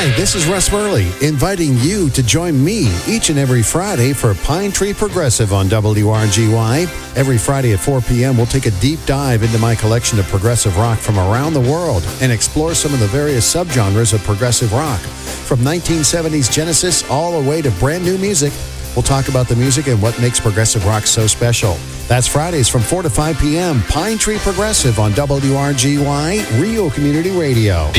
This is Russ Burley, inviting you to join me each and every Friday for Pine Tree Progressive on WRGY. Every Friday at 4 p.m., we'll take a deep dive into my collection of progressive rock from around the world and explore some of the various subgenres of progressive rock. From 1970s Genesis all the way to brand new music, we'll talk about the music and what makes progressive rock so special. That's Fridays from 4 to 5 p.m. Pine Tree Progressive on WRGY, Rio Community Radio.